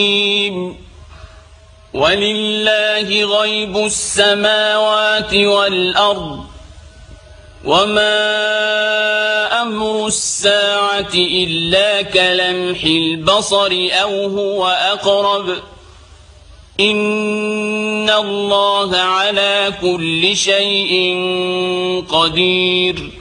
ولله غيب السماوات والأرض وما أمر الساعة إلا كلمح البصر أو هو أقرب إن الله على كل شيء قدير